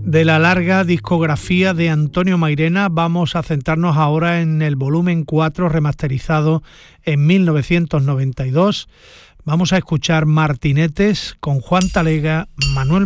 De la larga discografía de Antonio Mairena vamos a centrarnos ahora en el volumen 4 remasterizado en 1992. Vamos a escuchar Martinetes con Juan Talega, Manuel